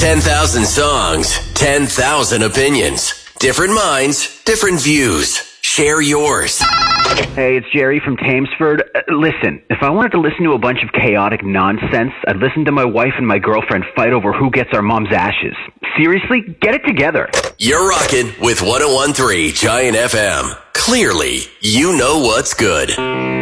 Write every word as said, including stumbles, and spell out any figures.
ten thousand songs, ten thousand opinions. Different minds, different views. Share yours. Hey, it's Jerry from Tamesford. Uh, listen, if I wanted to listen to a bunch of chaotic nonsense, I'd listen to my wife and my girlfriend fight over who gets our mom's ashes. Seriously, get it together. You're rocking with one oh one point three Giant F M. Clearly, you know what's good.